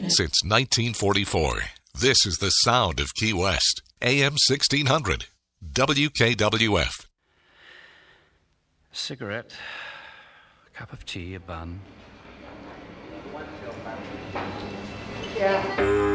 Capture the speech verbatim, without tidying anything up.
Since nineteen forty-four, this is the sound of Key West. A M sixteen hundred, W K W F. Cigarette, a cup of tea, a bun. Yeah.